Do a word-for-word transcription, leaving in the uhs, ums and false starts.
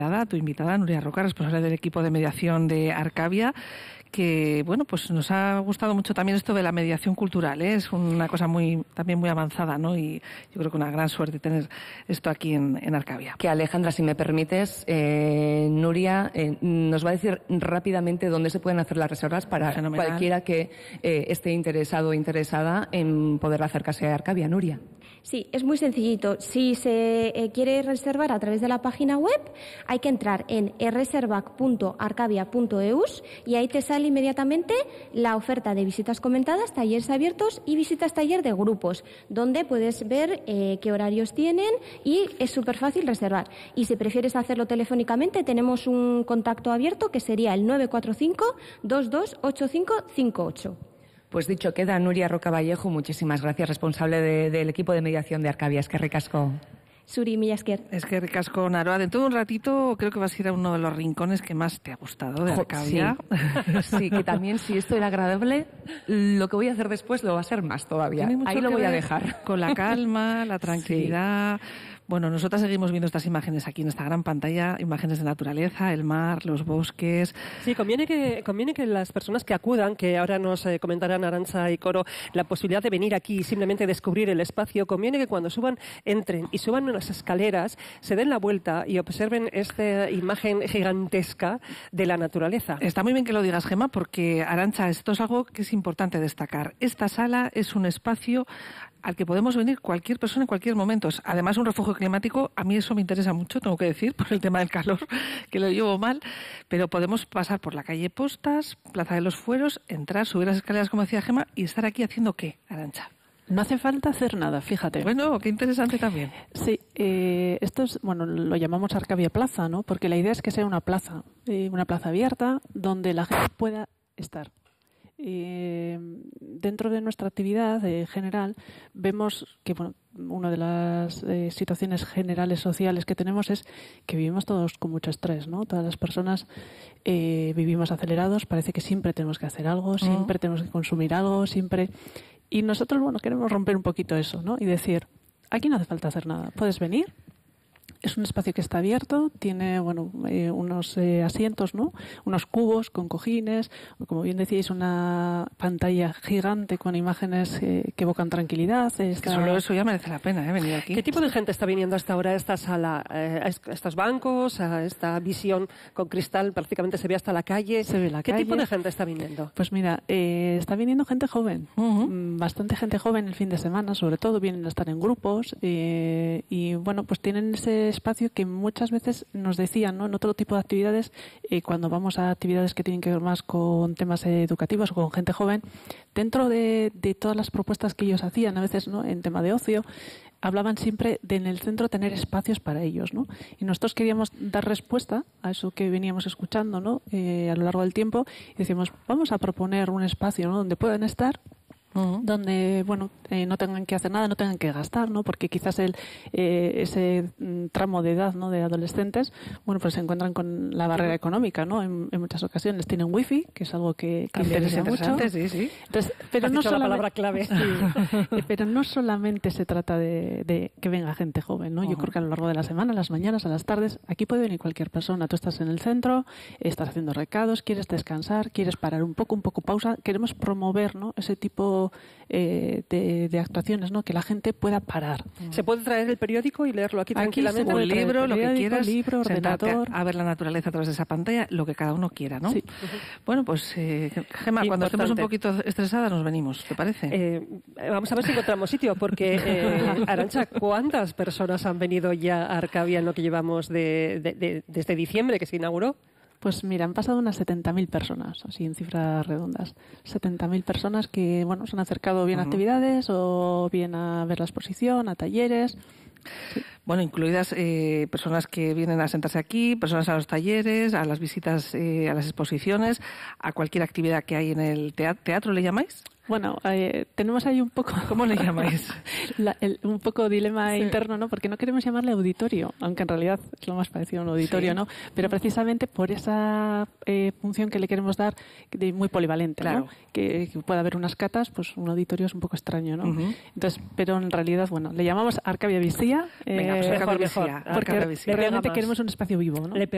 Tu invitada, Nuria Roca, responsable del equipo de mediación de Arcavia, que bueno, pues nos ha gustado mucho también esto de la mediación cultural, ¿eh? Es una cosa muy también muy avanzada, ¿no? Y yo creo que una gran suerte tener esto aquí en, en Arcavia. Que Alejandra, si me permites, eh, Nuria eh, nos va a decir rápidamente dónde se pueden hacer las reservas para Fenomenal. Cualquiera que eh, esté interesado o interesada en poder acercarse a Arcavia. Nuria. Sí, es muy sencillito. Si se eh, quiere reservar a través de la página web, hay que entrar en reservac punto arcavia punto eus y ahí te sale inmediatamente la oferta de visitas comentadas, talleres abiertos y visitas taller de grupos, donde puedes ver eh, qué horarios tienen y es súper fácil reservar. Y si prefieres hacerlo telefónicamente, tenemos un contacto abierto que sería el nueve cuatro cinco, dos dos ocho cinco cinco ocho. Pues dicho queda, Nuria Roca Vallejo, muchísimas gracias, responsable de, del equipo de mediación de Arcavia. Es que ricasco. Suri, mila esker. Es que ricasco, Naroa. Dentro de un ratito creo que vas a ir a uno de los rincones que más te ha gustado de Arcavia. Sí, sí, que también si esto era agradable, lo que voy a hacer después lo va a ser más todavía. Ahí lo voy a dejar. Con la calma, la tranquilidad... Sí. Bueno, nosotras seguimos viendo estas imágenes aquí en esta gran pantalla, imágenes de naturaleza, el mar, los bosques. Sí, conviene que conviene que las personas que acudan, que ahora nos eh, comentarán Arantxa y Coro, la posibilidad de venir aquí y simplemente descubrir el espacio, conviene que cuando suban, entren y suban unas escaleras, se den la vuelta y observen esta imagen gigantesca de la naturaleza. Está muy bien que lo digas, Gemma, porque, Arantxa, esto es algo que es importante destacar. Esta sala es un espacio al que podemos venir cualquier persona en cualquier momento. Además, un refugio climático, a mí eso me interesa mucho, tengo que decir, por el tema del calor, que lo llevo mal, pero podemos pasar por la calle Postas, Plaza de los Fueros, entrar, subir las escaleras, como decía Gemma, y estar aquí haciendo ¿qué, Arantxa? No hace falta hacer nada, fíjate. Bueno, qué interesante también. Sí, eh, esto es, bueno, lo llamamos Arcavia Plaza, ¿no? Porque la idea es que sea una plaza, eh, una plaza abierta donde la gente pueda estar. Eh, dentro de nuestra actividad eh, general vemos que bueno, una de las eh, situaciones generales sociales que tenemos es que vivimos todos con mucho estrés, ¿no? Todas las personas eh, vivimos acelerados, parece que siempre tenemos que hacer algo, siempre uh-huh. tenemos que consumir algo, siempre... Y nosotros, bueno, queremos romper un poquito eso, ¿no? Y decir, aquí no hace falta hacer nada, puedes venir. Es un espacio que está abierto, tiene bueno eh, unos eh, asientos, ¿no? Unos cubos con cojines, como bien decíais, una pantalla gigante con imágenes eh, que evocan tranquilidad. Está... Es que solo eso ya merece la pena, ¿eh? Venir aquí. ¿Qué tipo de gente está viniendo hasta ahora a esta sala, eh, a estos bancos, a esta visión con cristal? Prácticamente se ve hasta la calle. Se ve la ¿Qué calle. tipo de gente está viniendo? Pues mira, eh, está viniendo gente joven, uh-huh. bastante gente joven el fin de semana, sobre todo vienen a estar en grupos eh, y bueno, pues tienen ese espacio que muchas veces nos decían, ¿no? En otro tipo de actividades, eh, cuando vamos a actividades que tienen que ver más con temas educativos o con gente joven, dentro de, de todas las propuestas que ellos hacían, a veces, ¿no? En tema de ocio, hablaban siempre de en el centro tener espacios para ellos, ¿no? Y nosotros queríamos dar respuesta a eso que veníamos escuchando, ¿no? Eh, a lo largo del tiempo, y decimos, vamos a proponer un espacio, ¿no? Donde puedan estar, Uh-huh. donde bueno eh, no tengan que hacer nada, no tengan que gastar, ¿no? Porque quizás el eh, ese mm, tramo de edad, ¿no? De adolescentes, bueno, pues se encuentran con la barrera económica, ¿no? En, en muchas ocasiones tienen wifi, que es algo que, que interesa mucho. Sí, sí. Entonces, pero Has no dicho la solamente, palabra clave. Sí, pero no solamente se trata de, de que venga gente joven, ¿no? Uh-huh. Yo creo que a lo largo de la semana, a las mañanas, a las tardes, aquí puede venir cualquier persona. Tú estás en el centro, estás haciendo recados, quieres descansar, quieres parar un poco, un poco pausa. Queremos promover, ¿no? Ese tipo Eh, de, de actuaciones, ¿no? Que la gente pueda parar. ¿Se puede traer el periódico y leerlo aquí, aquí tranquilamente? Un libro, lo que quieras, libro, ordenador, a ver la naturaleza a través de esa pantalla, lo que cada uno quiera, ¿no? Sí. Uh-huh. Bueno, pues eh, Gemma, cuando estemos un poquito estresadas nos venimos, ¿te parece? Eh, vamos a ver si encontramos sitio, porque eh, Arantxa, ¿cuántas personas han venido ya a Arcavia en lo que llevamos de, de, de, desde diciembre que se inauguró? Pues mira, han pasado unas setenta mil personas, así en cifras redondas. setenta mil personas que, bueno, se han acercado bien a uh-huh. actividades o bien a ver la exposición, a talleres. Sí. Bueno, incluidas eh, personas que vienen a sentarse aquí, personas a los talleres, a las visitas, eh, a las exposiciones, a cualquier actividad que hay en el teatro. ¿Teatro le llamáis? Bueno, eh, tenemos ahí un poco... ¿Cómo le llamáis? La, el, un poco dilema sí. interno, ¿no? Porque no queremos llamarle auditorio, aunque en realidad es lo más parecido a un auditorio, sí. ¿no? Pero precisamente por esa eh, función que le queremos dar, de muy polivalente, claro. ¿no? Que, que pueda haber unas catas, pues un auditorio es un poco extraño, ¿no? Uh-huh. Entonces, pero en realidad, bueno, le llamamos Arcavia Visía. Venga, pues eh, Arcavia mejor, Visía. Porque Arcavia Visía. realmente queremos un espacio vivo, ¿no? Le